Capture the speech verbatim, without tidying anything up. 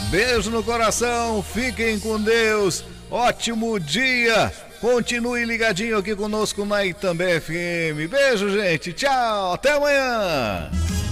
Beijo no coração, fiquem com Deus, ótimo dia, continue ligadinho aqui conosco na Itambé F M. Beijo, gente, tchau, até amanhã.